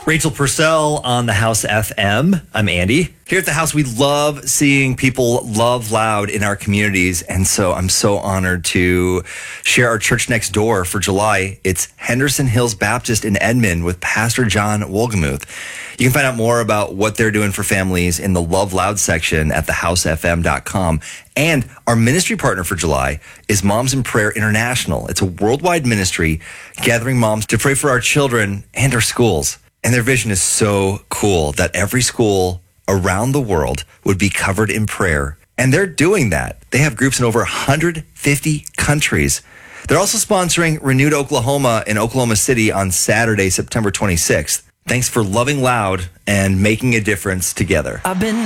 Rachel Purcell on the House FM. I'm Andy. Here at the House, we love seeing people love loud in our communities. And so I'm so honored to share our church next door for July. It's Henderson Hills Baptist in Edmond with Pastor John Wolgemuth. You can find out more about what they're doing for families in the Love Loud section at thehousefm.com. And our ministry partner for July is Moms in Prayer International. It's a worldwide ministry gathering moms to pray for our children and our schools. And their vision is so cool that every school around the world would be covered in prayer. And they're doing that. They have groups in over 150 countries. They're also sponsoring Renewed Oklahoma in Oklahoma City on Saturday, September 26th. Thanks for loving loud and making a difference together.